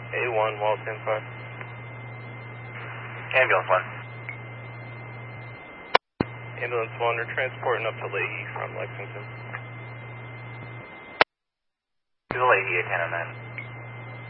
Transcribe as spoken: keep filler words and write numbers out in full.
A one, Walton five. Ambulance one. Ambulance one, we're transporting up to Leahy from Lexington. To the Leahy, ten oh nine.